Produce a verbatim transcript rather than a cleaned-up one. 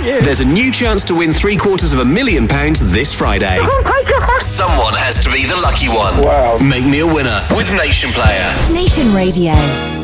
aren't you? There's a new chance to win three quarters of a million pounds this Friday. Oh my God. Someone has to be the lucky one. Wow. Make me a winner with Nation Player. Nation Radio.